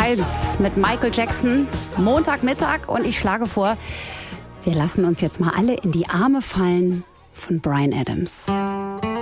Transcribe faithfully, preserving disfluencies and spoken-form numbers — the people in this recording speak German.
eins mit Michael Jackson, Montagmittag. Und ich schlage vor, wir lassen uns jetzt mal alle in die Arme fallen von Bryan Adams.